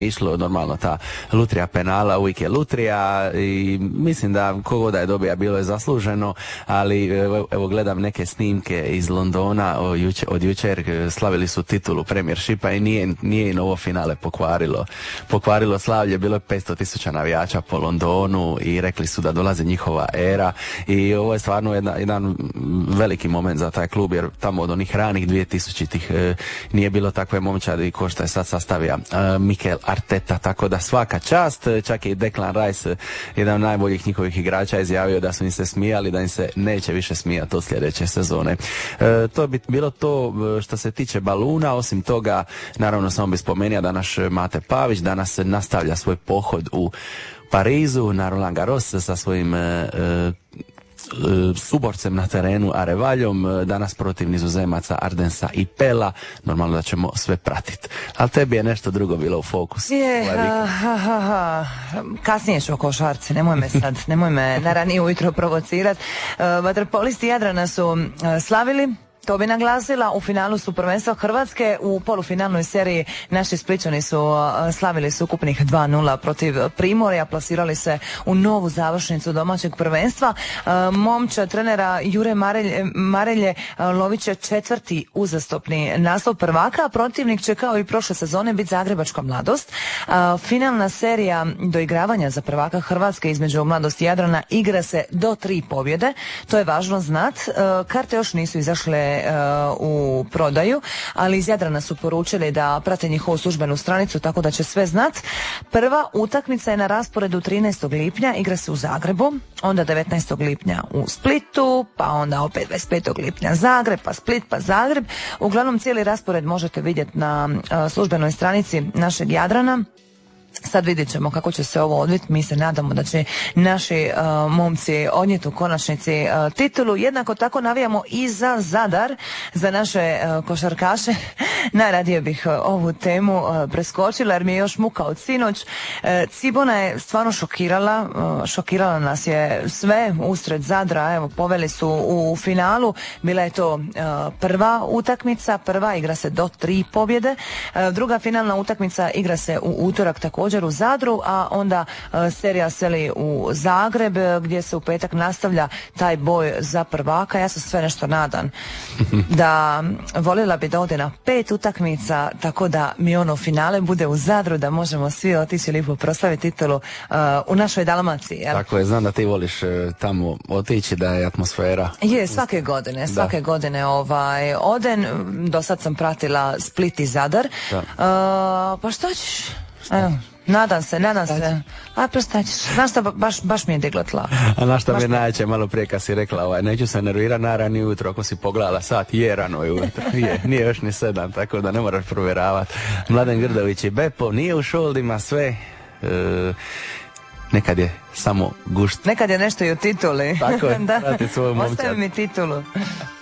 išlo normalno ta lutrija penala, uvijek je lutrija i mislim da kogoda je dobija bilo je zasluženo, ali evo gledam neke snimke iz Londona od jučer, slavili su titulu Premiershipa i nije i novo finale pokvarilo slavlje, bilo je 500,000 navijača po Londonu i rekli su da dolazi njihova era i ovo je stvarno jedan veliki moment za taj klub, jer tamo od onih ranih 2000-ih nije bilo takve momčadi ko što je sad sastavija Mikel Arteta, tako da svaka čast. Čak i Declan Rice, jedan od najboljih njihovih igrača, izjavio da su im se smijali, da im se neće više smijati od sljedeće sezone. To bi bilo to što se tiče baluna. Osim toga, naravno samo bi spomenuo da naš Mate Pavić danas nastavlja svoj pohod u Parizu na Roland Garros sa svojim suborcem na terenu Arevaljom, danas protiv Nizozemaca Ardensa i Pela. Normalno da ćemo sve pratiti. Ali tebi je nešto drugo bilo u fokusu. Kasnije ću o košarci, nemoj me na ranije ujutro provocirati. Vaterpolisti Jadrana su slavili, to bi naglasila, u finalu su prvenstva Hrvatske, u polufinalnoj seriji naši Splićani su slavili s ukupnih 2-0 protiv Primorja, plasirali se u novu završnicu domaćeg prvenstva. Momčad trenera Jure Marelje lovit će 4. uzastopni naslov prvaka, a protivnik će kao i prošle sezone biti Zagrebačka Mladost. Finalna serija doigravanja za prvaka Hrvatske između Mladosti i Jadrana igra se do 3 pobjede, to je važno znat. Karte još nisu izašle u prodaju, ali iz Jadrana su poručili da prate njihovu službenu stranicu, tako da će sve znat. Prva utakmica je na rasporedu 13. lipnja, igra se u Zagrebu, onda 19. lipnja u Splitu, pa onda opet 25. lipnja Zagreb, pa Split, pa Zagreb. Uglavnom cijeli raspored možete vidjeti na službenoj stranici našeg Jadrana. Sad vidjet ćemo kako će se ovo odviti. Mi se nadamo da će naši momci odnijeti u konačnici titulu. Jednako tako navijamo i za Zadar, za naše košarkaše. Najradije bih ovu temu preskočila jer mi je još muka od sinoć. Cibona je stvarno šokirala nas je sve usred Zadra. Evo, poveli su u finalu. Bila je to prva utakmica, prva igra se do 3 pobjede. Druga finalna utakmica igra se u utorak također u Zadru, a onda serija seli u Zagreb gdje se u petak nastavlja taj boj za prvaka. Ja sam sve nešto nadan da voljela bi da ode na 5 utakmica, tako da mi ono finale bude u Zadru, da možemo svi otići lijepo proslaviti titulu u našoj Dalmaciji. Jel? Tako je, znam da ti voliš tamo otići, da je atmosfera. Je, svake godine odem. Do sad sam pratila Split i Zadar. Pa šta ćeš? Nadam se. A prestaćeš. Znaš šta, baš mi je digla tla. A na šta mi je najjače malo prije kad si rekla, neću se nervirati na rani ujutro, ako si pogledala sat, je rano ujutro. Nije još ni 7, tako da ne moraš provjeravati. Mladen Grdović i Bepo, nije u šoldima sve. Nekad je samo gušt. Nekad je nešto i u tituli. Tako je, prati svoju momčad. Ostavi mi titulu.